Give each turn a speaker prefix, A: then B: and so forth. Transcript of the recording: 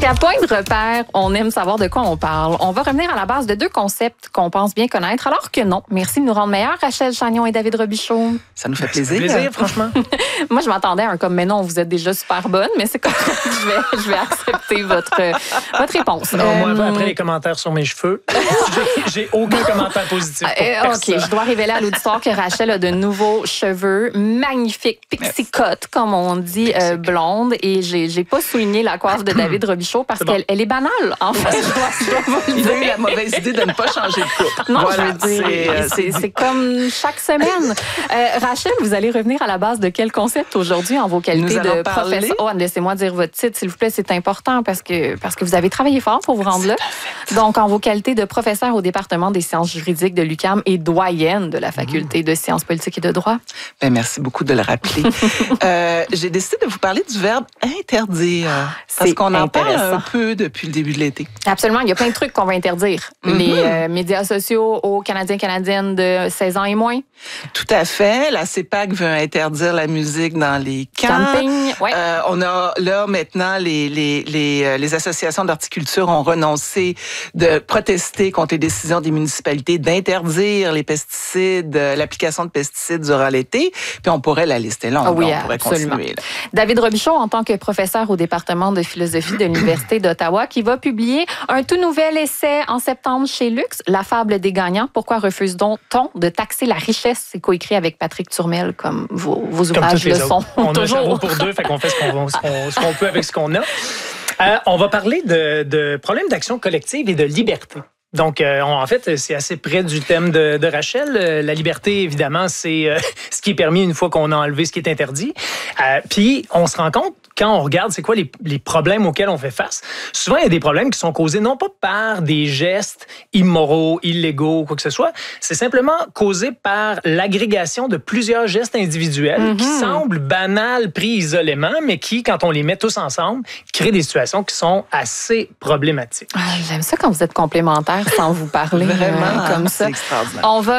A: qu'à Point de repère, on aime savoir de quoi on parle. On va revenir à la base de deux concepts qu'on pense bien connaître, alors que non. Merci de nous rendre meilleurs, Rachel Chagnon et David Robichaud.
B: Ça nous fait plaisir.
C: Franchement.
A: Moi, je m'attendais à un comme, mais non, vous êtes déjà super bonne, mais c'est correct. Je vais accepter votre réponse.
C: Non, moi, après les commentaires sur mes cheveux, j'ai aucun commentaire positif pour personne.
A: OK, je dois révéler à l'auditoire que Rachel a de nouveaux cheveux magnifiques, pixie cut, comme on dit, blonde. Et j'ai pas souligné la coiffe de David Robichaud parce qu'elle est banale, en fait. Je dois vous le
B: Il a eu
A: dire.
B: la mauvaise idée de ne pas changer de coupe.
A: Non,
B: Voilà,
A: je veux dire, c'est comme chaque semaine. Rachel, vous allez revenir à la base de quel concept aujourd'hui en vos qualités de professeur? Oh, laissez-moi dire votre titre, s'il vous plaît, c'est important parce que vous avez travaillé fort pour vous rendre là. Donc, en vos qualités de professeur au département des sciences juridiques de l'UQAM et doyenne de la faculté de sciences politiques et de droit.
B: Ben, merci beaucoup de le rappeler. J'ai décidé de vous parler du verbe interdire. Parce qu'on en parle un peu depuis le début de l'été.
A: Absolument. Il y a plein de trucs qu'on va interdire. Les médias sociaux aux Canadiens et Canadiennes de 16 ans et moins.
B: Tout à fait. La CEPAC veut interdire la musique dans les camps.
A: Camping, ouais.
B: On a là maintenant les associations d'horticulture ont renoncé de protester contre les décisions des municipalités d'interdire les pesticides, l'application de pesticides durant l'été. Puis on pourrait la lister longue.
A: Ah oui,
B: on pourrait
A: absolument.
B: continuer. Là.
A: David Robichaud, en tant que professeur au département de philosophie de l'Université d'Ottawa, qui va publier un tout nouvel essai en septembre chez Lux, La fable des gagnants. Pourquoi refuse-t-on de taxer la richesse? C'est coécrit avec Patrick Turmel, comme vos ouvrages le sont.
C: On
A: toujours.
C: a un cerveau pour deux, fait qu'on fait ce qu'on peut avec ce qu'on a. On va parler de problèmes d'action collective et de liberté. Donc, en fait, c'est assez près du thème de Rachel. La liberté, évidemment, c'est ce qui est permis une fois qu'on a enlevé ce qui est interdit. Puis, on se rend compte, quand on regarde c'est quoi les problèmes auxquels on fait face, souvent, il y a des problèmes qui sont causés non pas par des gestes immoraux, illégaux, quoi que ce soit. C'est simplement causé par l'agrégation de plusieurs gestes individuels qui semblent banals pris isolément, mais qui, quand on les met tous ensemble, créent des situations qui sont assez problématiques.
A: J'aime ça quand vous êtes complémentaires sans vous parler.
B: Vraiment,
A: comme ça.
B: c'est extraordinaire.
A: On va